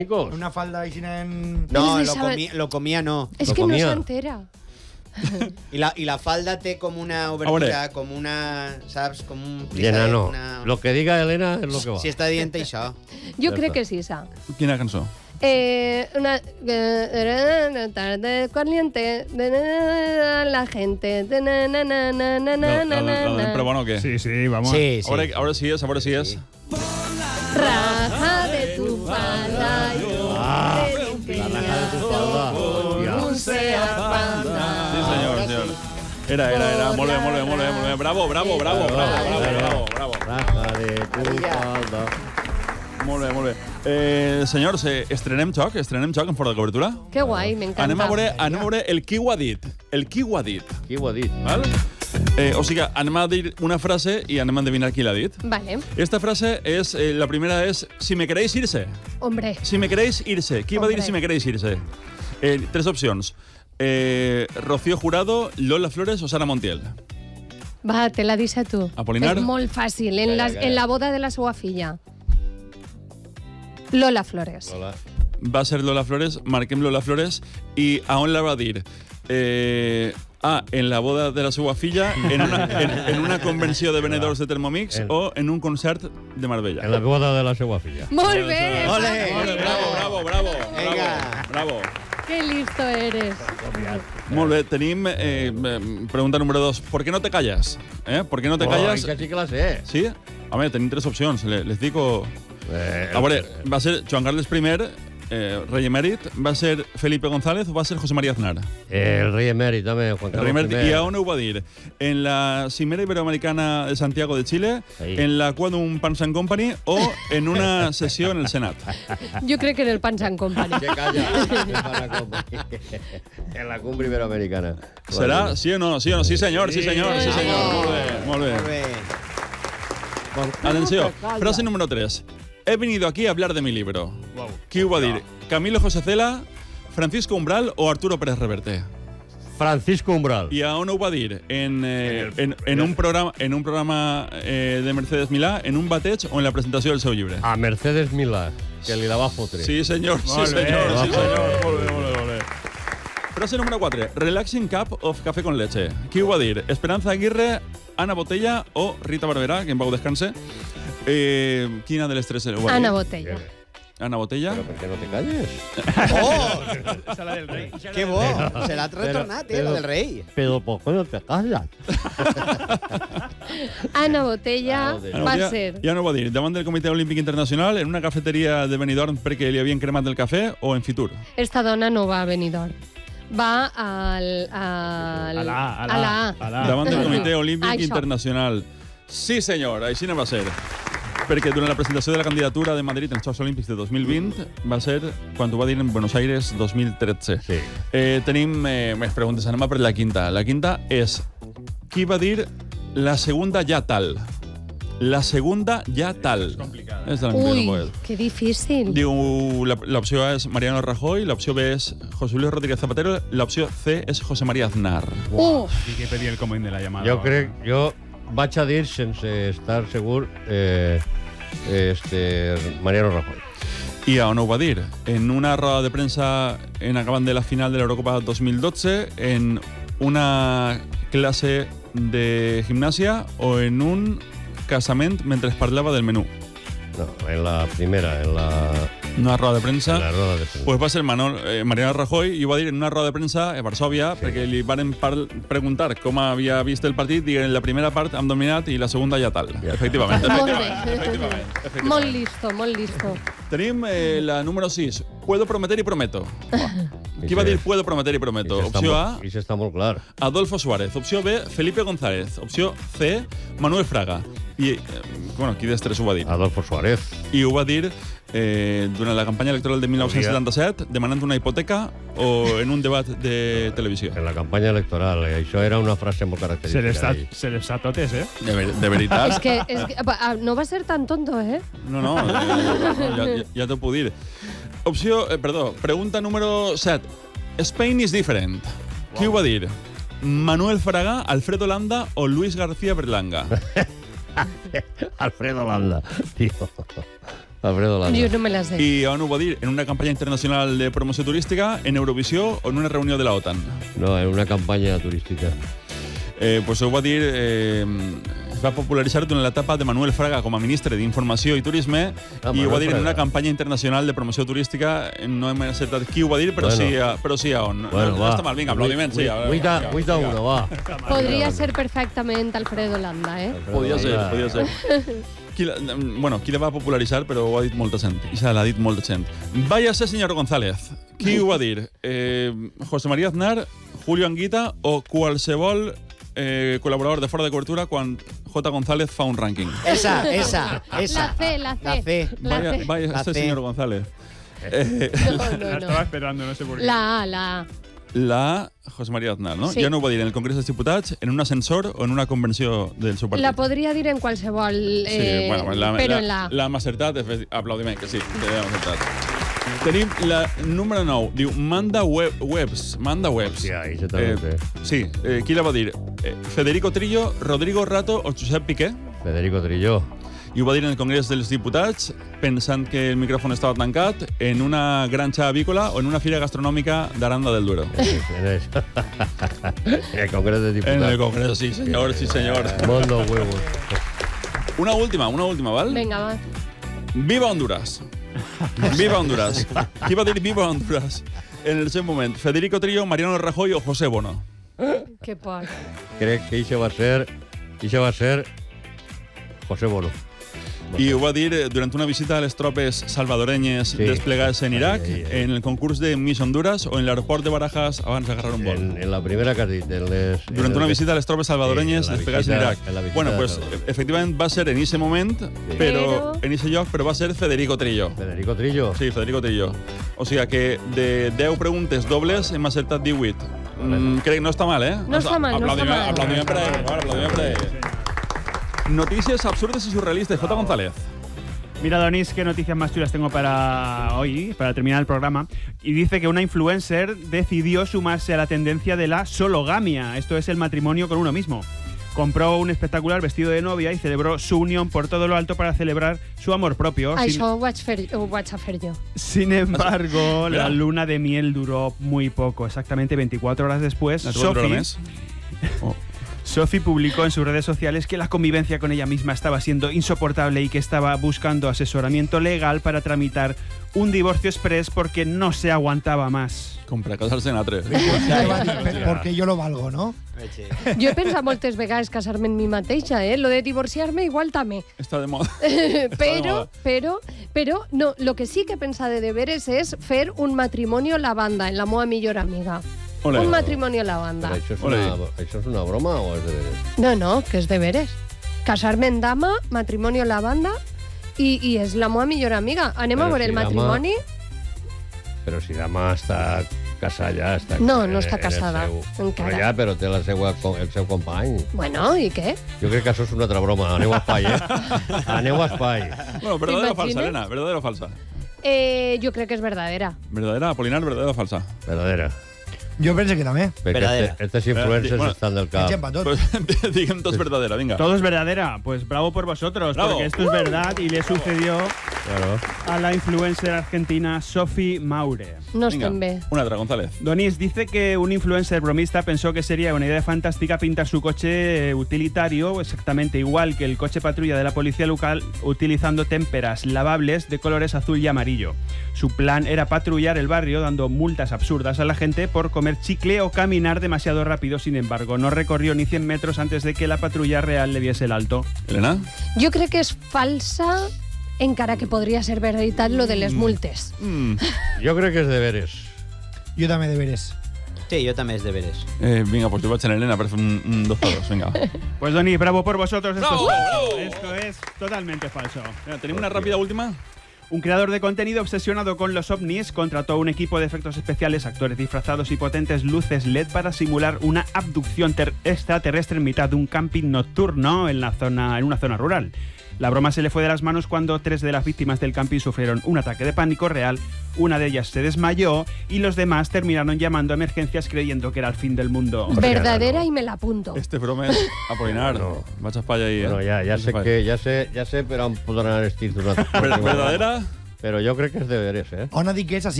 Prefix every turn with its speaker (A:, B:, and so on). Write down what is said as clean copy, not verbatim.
A: Una falda y sin en...
B: No, lo comía no.
C: Es que no se entera.
B: Y la falda té com una obertura, com una, saps, com un
D: Elena no. Lo que diga Elena es lo que va.
B: Si està dient això.
C: Jo crec que sí, sa.
E: Quina cançó?
C: Una tarde caliente, la gente.
E: Pero bueno, ¿qué?
A: Sí, vamos.
B: Sí.
E: Ahora sí es.
C: Raja de tu falda.
D: La raja de tu falda.
E: Sí, señor. Era. Molt bé. Bravo.
D: Raja de tu falda.
E: Molt bé. Senyors, estrenem joc en Fora de Cobertura?
C: Que guai, m'encanta.
E: Anem a veure el qui ho ha dit.
D: Qui ho ha dit?
E: Val? O sigui, anem a dir una frase i anem a endevinar qui l'ha dit.
C: Vale.
E: Esta frase es, la primera es, si me queréis irse.
C: Hombre.
E: Si me queréis irse. Qui va dir si me queréis irse? Tres opcions. Rocío Jurado, Lola Flores o Sara Montiel.
C: Va, te la deixa tu.
E: Apolinar?
C: És molt fàcil. En la boda de la seva filla. Lola Flores.
E: Va ser Lola Flores, marquem Lola Flores, i a on la va dir? En la boda de la seva filla, en una convenció de venedors de Thermomix o en un concert de Marbella.
D: En la boda de la seva filla.
C: Molt bé.
B: Ole!
E: Bravo.
B: Vinga.
E: Bravo.
C: Que listo eres.
E: Molt bé, tenim pregunta número 2. ¿Por qué no te callas? ¿Por qué no te callas?
D: Que sí que la sé.
E: Sí? Home, tenim tres opcions. Les dic... A veure, va ser Joan Carles I, rei emèrit, va ser Felipe González o va ser José María Aznar?
D: El rei emèrit, també, Juan Carlos I.
E: I a on ho va dir? En la Cimera Iberoamericana de Santiago de Chile,
D: sí.
E: En la Quadrum Pans and Company o en una sessió en el Senat?
C: Jo crec que en el Pans and Company.
D: Que calla. En la cumbre iberoamericana.
E: ¿Serà? ¿Sí o no? Sí, señor. Molt bé. Atenció, frase número 3. He venido aquí a hablar de mi libro. Qui ho va dir? Camilo José Cela, Francisco Umbral o Arturo Pérez Reverte?
D: Francisco Umbral.
E: I a on ho va dir? En un programa de Mercedes Milà, en un bateig o en la presentació del seu llibre?
D: A Mercedes Milà, que li la va fotre.
E: Sí, senyor. Molt bé. Molt bé. Frase número 4. Relaxing cup of café con leche. Qui ho va dir? Esperanza Aguirre, Ana Botella o Rita Barberà, que en pau descanse. Quina de les tres ho va dir?
C: Ana Botella.
E: Ana Botella.
D: Però per què no te calles?
A: Esa es la del rey.
B: Que bo. Se l'ha retornat, la del rei.
D: Però ¿por qué no te callas?
C: Ana Botella va ser...
E: Ja no ho va dir. Davant del Comitè Olímpic Internacional, en una cafeteria de Benidorm perquè li havien cremat el cafè o en Fitur?
C: Esta dona no va a Benidorm. Va a la A.
E: Davant del Comitè Olímpic
C: Això.
E: Internacional. Sí, senyor, així no va ser. Perquè durant la presentació de la candidatura de Madrid als Jocs Olímpics de 2020 va ser quan ho va dir en Buenos Aires 2013.
D: Sí.
E: Tenim més preguntes. Anem a per la quinta. La quinta és qui va dir la segunda ya tal? La segunda ya tal. És complicada. És de la
C: Uy,
E: Poel.
C: qué difícil.
E: Diu, l'opció A és Mariano Rajoy, l'opció B és José Luis Rodríguez Zapatero, l'opció C és José María Aznar.
A: Hay que pedir el comodín de la llamada.
D: Jo vaig a dir, sense estar segur, Mariano Rajoy.
E: I a on ho va dir? En una roda de premsa en acabant de la final de l'Eurocopa 2012, en una classe de gimnàsia o en un casament mentre es parlava del menú?
D: No, en la primera,
E: Una roda de premsa.
D: En la roda de premsa.
E: Pues va ser Mariano Rajoy i ho va dir en una roda de premsa a Varsòvia, sí. Perquè li van preguntar com havia vist el partit i en la primera part hem dominat i la segunda ja tal.
D: Ja.
E: Efectivament.
C: Efectivament. Molt listo.
E: Tenim la número 6. Puedo prometer y prometo. Qui va dir puedo prometer y prometo? Opció A,
D: Això està molt clar.
E: Adolfo Suárez. Opció B, Felipe González. Opció C, Manuel Fraga. I, qui dels tres ho va dir?
D: Adolfo Suárez.
E: I ho va dir durant la campanya electoral de 1977, demanant una hipoteca o en un debat de televisió.
D: En la campanya electoral. Això era una frase molt característica.
A: Se les sap totes, eh?
E: De veritat.
C: És que no va ser tan tonto, eh?
E: No, ja t'ho puc dir. Pregunta número 7. Spain is different. Qui ho va dir? Manuel Fraga, Alfredo Landa o Luis García Berlanga?
D: Alfredo Landa, tio. Alfredo Landa.
C: Jo no me la sé.
E: I on ho va dir? En una campanya internacional de promoció turística, en Eurovisió o en una reunió de la OTAN?
D: No, en una campanya turística.
E: Pues ho va dir... es va popularitzar durant l'etapa de Manuel Fraga com a ministre d'Informació i Turisme i ho va dir en una campanya internacional de promoció turística. No hem acertat qui ho va dir, però, bueno. sí a on.
D: Bueno,
E: no està mal, vinga, aplaudiments.
D: 8-1, va.
C: Podria ser perfectament Alfredo Landa, eh?
E: Podia ser. Qui la va popularitzar, però ho ha dit molta gent. I l'ha dit molta gent. Vaya ser, senyor González. Qui ho va dir? José María Aznar, Julio Anguita o qualsevol col·laborador de Fora de Cobertura quan J. González fa un rànquing?
B: Esa.
C: La C.
E: Vaya ser, senyor González.
C: No.
A: La estaba esperando, no sé por qué.
C: La A.
E: La José María Aznar, no?
C: Sí.
E: Ja no ho va dir en el Congrés dels Diputats, en un ascensor o en una convenció del seu partit?
C: La podria dir en qualsevol, però en la A.
E: L'hem acertat, aplaudiment, que sí, que l'hem acertat. Tenim la número 9, diu Manda Webs.
D: Sí, ahí se també sé.
E: Sí, qui la va dir? Federico Trillo, Rodrigo Rato o Josep Piqué?
D: Federico Trillo.
E: I ho va dir en el Congrés dels Diputats, pensant que el micròfon estava tancat, en una granja avícola o en una fira gastronòmica d'Aranda del Duero.
D: En el Congrés de Diputats.
E: En el Congrés, sí senyor.
D: Mondo huevos.
E: Una última, ¿vale?
C: Vinga, va.
E: Viva Honduras. Viva Honduras. Qui va dir Viva Honduras en el seu moment? Federico Trillo, Mariano Rajoy o José Bono?
C: Que por.
D: Crec que això va ser José Bono.
E: I ho va dir durant una visita a les tropes salvadorenyes desplegades en Irak, en el concurs de Miss Honduras o en l'aeroport de Barajas abans d'agarrar un vol.
D: En la primera que has dit.
E: Durant una visita a les tropes salvadorenyes desplegades en Irak.
D: Bueno,
E: pues efectivament va ser en ese moment, però en ese lloc, però va ser Federico Trillo.
D: Federico Trillo?
E: Sí, Federico Trillo. O sigui que de 10 preguntes dobles hem acertat 18. Crec que no està mal, eh?
C: No està mal.
E: Aplaudiment per a ell. Noticias absurdas y surrealistas. J. González.
A: Mira, Donis, qué noticias más chulas tengo para hoy, para terminar el programa. Y dice que una influencer decidió sumarse a la tendencia de la sologamia. Esto es el matrimonio con uno mismo. Compró un espectacular vestido de novia y celebró su unión por todo lo alto para celebrar su amor propio.
C: Això ho vaig a fer jo.
A: Sin embargo, la luna de miel duró muy poco, exactamente 24 horas después. Sophie publicó en sus redes sociales que la convivencia con ella misma estaba siendo insoportable y que estaba buscando asesoramiento legal para tramitar un divorcio express porque no se aguantaba más.
E: Comprar casarse en A3.
F: Porque yo lo valgo, ¿no?
C: Jo he pensat moltes vegades casar-me en mi mateixa, Lo de divorciar-me igual també.
E: Està de moda.
C: Però no, lo que sí que he pensat de veres és fer un matrimonio a la banda, en la meva millor amiga.
E: Olé.
C: Un matrimonio a la banda.
D: Però això és una broma o és de veres?
C: No, que és de veres. Casar-me en dama, matrimonio a la banda i és la meva millor amiga. Anem a veure el matrimoni?
D: Però si dama està casada ja, està...
C: No està casada, encara.
D: Però ja, però té el seu company.
C: Bueno, i què?
D: Jo crec que això és una altra broma. Aneu a espai, Aneu a espai.
E: Bueno, ¿verdadera o falsa, Elena? ¿Verdadera o falsa?
C: Jo crec que és verdadera.
E: ¿Verdadera, Apolinar? ¿Verdadera o falsa?
D: Verdadera.
F: Jo penso que també.
D: Perquè aquestes influencers estan del cap.
E: Pues, diguen todos verdadera, venga.
A: Todo es verdadera. Pues bravo por vosotros,
E: bravo.
A: Porque esto es verdad y le sucedió a la influencer argentina Sophie Maure.
C: No estem bé.
E: Una altra, González.
A: Donis dice que un influencer bromista pensó que sería una idea fantástica pintar su coche utilitario exactamente igual que el coche patrulla de la policía local utilizando témperas lavables de colores azul y amarillo. Su plan era patrullar el barrio dando multas absurdas a la gente por comer chicle o caminar demasiado rápido. Sin embargo, no recorrió ni 100 metros antes de que la patrulla real le diese el alto.
E: Elena?
C: Jo crec que és falsa, encara que podria ser veritat lo de les multes.
D: Jo crec que és de veres.
F: Jo també de veres.
B: Sí, yo también es de veres.
E: Venga, pues yo voy a echar a Elena para hacer un 2-2, venga.
A: Pues Doni, bravo por vosotros.
E: ¡Bravo!
A: Esto es totalmente falso.
E: Mira, ¿tenemos una rápida última?
A: Un creador de contenido obsesionado con los ovnis contrató a un equipo de efectos especiales, actores disfrazados y potentes luces LED para simular una abducción extraterrestre en mitad de un camping nocturno en una zona rural. La broma se le fue de las manos cuando 3 de las víctimas del camping sufrieron un ataque de pánico real, una de ellas se desmayó y los demás terminaron llamando a emergencias creyendo que era el fin del mundo.
C: Verdadera y me la apunto.
E: Este broma es Apolinar.
D: No.
E: Vaig a espalla ahí.
D: Bueno, ya sé, pero em podran estir una...
E: ¿Verdadera?
D: Però jo crec que és de veres, eh?
F: On ha dit que és així?